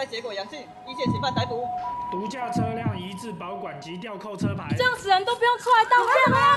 筛结果阳性，依现行犯逮捕。 毒驾车辆移至保管及吊扣车牌。 这样死人都不用出来道歉吗？